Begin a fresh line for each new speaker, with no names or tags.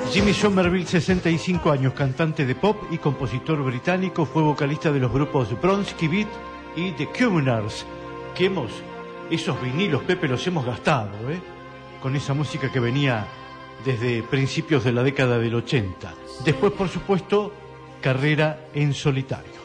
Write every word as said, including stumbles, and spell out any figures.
Jimmy Somerville, sesenta y cinco años, cantante de pop y compositor británico, fue vocalista de los grupos Bronski Beat y The Communards, que hemos, esos vinilos, Pepe, los hemos gastado, ¿eh? Con esa música que venía desde principios de la década del ochenta. Después, por supuesto, carrera en solitario.